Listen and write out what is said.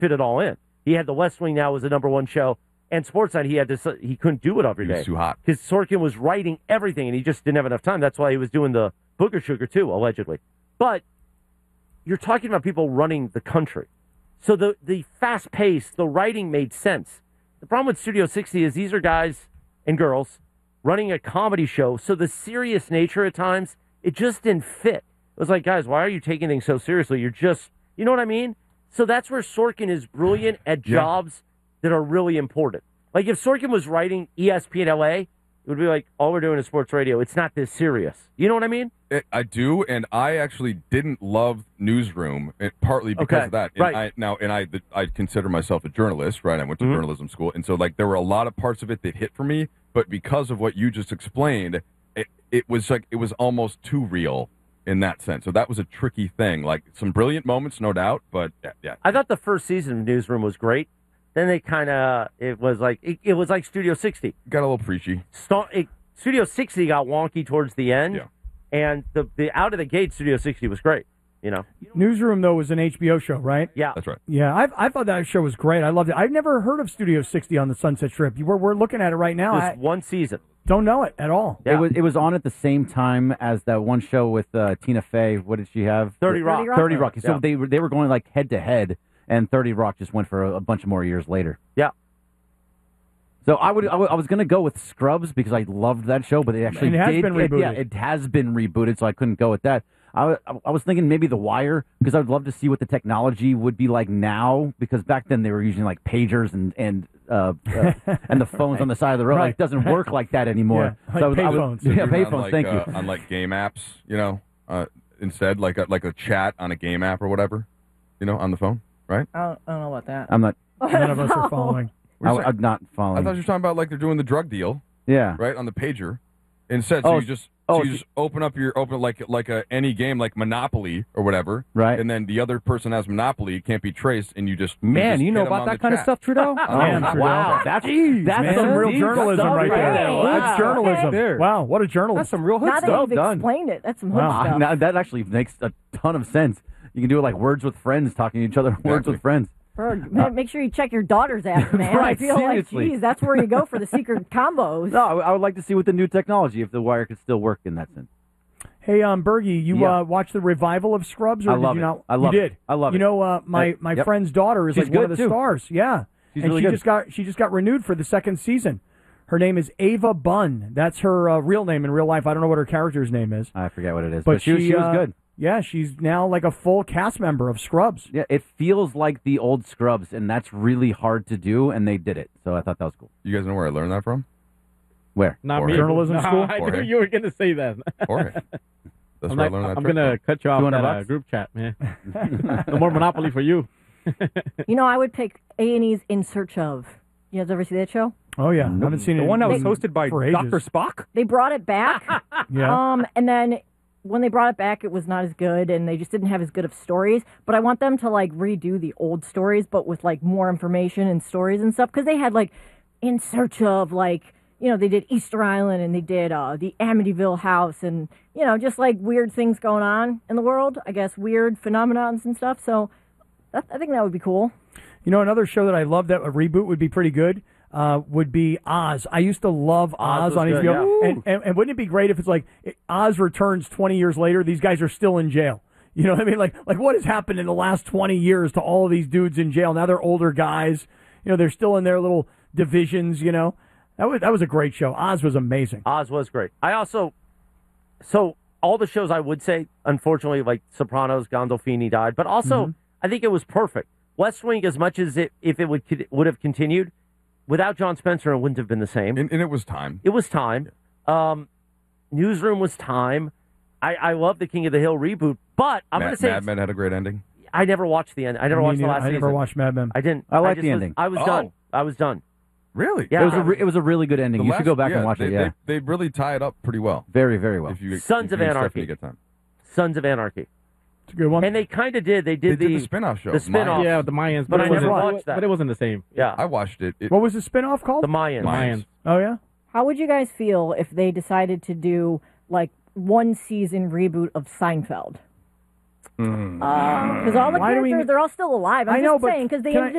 fit it all in. He had The West Wing now as the number one show, and Sports Night he couldn't do it every day. He was too hot. Because Sorkin was writing everything, and he just didn't have enough time. That's why he was doing the Booger Sugar too, allegedly. But you're talking about people running the country. So the fast pace, the writing made sense. The problem with Studio 60 is these are guys and girls running a comedy show, so the serious nature at times, it just didn't fit. It was like, guys, why are you taking things so seriously? You're just, you know what I mean? So that's where Sorkin is brilliant at jobs that are really important. Like if Sorkin was writing ESPN LA, it would be like, all we're doing is sports radio. It's not this serious. You know what I mean? I do, and I actually didn't love Newsroom, partly because of that. And I consider myself a journalist, right? I went to journalism school, and so like there were a lot of parts of it that hit for me, but because of what you just explained, it was almost too real in that sense. So that was a tricky thing. Like some brilliant moments, no doubt, but yeah. I thought the first season of Newsroom was great. Then they it was like Studio 60. Got a little preachy. Studio 60 got wonky towards the end, and the out of the gate Studio 60 was great. You know, Newsroom though was an HBO show, right? Yeah, that's right. Yeah, I thought that show was great. I loved it. I've never heard of Studio 60 on the Sunset Strip. We're looking at it right now. Just one season. Don't know it at all. Yeah. It was on at the same time as that one show with Tina Fey. What did she have? 30 Rock. 30 Rock. So they were going like head to head, and 30 Rock just went for a bunch of more years later. Yeah. So I was going to go with Scrubs because I loved that show, but it actually been rebooted. It has been rebooted, so I couldn't go with that. I was thinking maybe The Wire because I would love to see what the technology would be like now, because back then they were using like pagers and the phones on the side of the road. Right. Like, it doesn't work like that anymore. Yeah, like payphones. Yeah, payphones. Thank you. On like game apps, instead like a chat on a game app or whatever, on the phone, right? I don't know about that. I'm not. None of us are following. I'm not following. I thought you were talking about like they're doing the drug deal. Yeah. Right on the pager. Instead, so you just open like any game like Monopoly or whatever. Right. And then the other person has Monopoly, it can't be traced, and you just you hit know them about on that the kind of chat. stuff, Trudeau? Wow, that's some real journalism right there. Wow. That's journalism. Okay. Wow, what a journalist. That's some real hood Now stuff. that you've explained it, that's some hood stuff. Now, that actually makes a ton of sense. You can do it like Words with Friends, talking to each other, Words with Friends. Make sure you check your daughter's app, man. Right, I feel seriously. like, geez, that's where you go for the secret combos. No, I would like to see with the new technology if The Wire could still work in that sense. Hey, Bergie, you Yeah. watched the revival of Scrubs, or I did love you it. not? I love you it. did. I love it. You know, my Yep. friend's daughter is She's like one of good, the too. stars. Yeah, She's and really good. she just got renewed for the second season. Her name is Ava Bunn. That's her real name in real life. I don't know what her character's name is. I forget what it is, But but she was good. Yeah, she's now like a full cast member of Scrubs. Yeah, it feels like the old Scrubs, and that's really hard to do, and they did it. So I thought that was cool. You guys know where I learned that from? Where? Not me. Journalism No, school? I knew Jorge. you were going to say that. Jorge. That's I'm where I learned that I'm trick going to from. cut you off $200 that group chat, man. No more Monopoly for you. You know, I would pick A&E's In Search Of. You guys ever see that show? Oh yeah, I haven't seen it. The one that was in- hosted by for ages. Dr. Spock? They brought it back. Yeah. And then when they brought it back, it was not as good, and they just didn't have as good of stories. But I want them to, like, redo the old stories, but with, like, more information and stories and stuff. Because they had, like, In Search Of, like, they did Easter Island, and they did the Amityville house, and, just, like, weird things going on in the world. I guess weird phenomenons and stuff. So I think that would be cool. Another show that I love that a reboot would be pretty good would be Oz. I used to love Oz was on good, HBO. yeah. And wouldn't it be great if it's like Oz returns 20 years later, these guys are still in jail? You know what I mean? Like what has happened in the last 20 years to all of these dudes in jail? Now they're older guys. They're still in their little divisions, That was a great show. Oz was amazing. Oz was great. So all the shows I would say, unfortunately, like Sopranos, Gandolfini died, but also I think it was perfect. West Wing, as much as if it would have continued, without John Spencer, it wouldn't have been the same. And it was time. It was time. Newsroom was time. I love the King of the Hill reboot, but I'm going to say Mad Men had a great ending. I never watched the end. I never watched the last season. I never watched Mad Men. I didn't. I like just the ending. I was done. I was done. Really? Yeah. It was a really good ending. You should go back and watch it. Yeah, They really tie it up pretty well. very, very well. If you, Sons if of you and Anarchy. Stephanie get time. Sons of Anarchy. It's a good one. And they kind of did. They did the spin-off show. The spin-off. Yeah, the Mayans. But I it never wasn't- watched that. But it wasn't the same. Yeah. I watched it. What was the spinoff called? The Mayans. Mayans. Oh, yeah? How would you guys feel if they decided to do, like, one season reboot of Seinfeld? Because all the Why do we- characters, they're all still alive. I'm I know, just but saying, because they can ended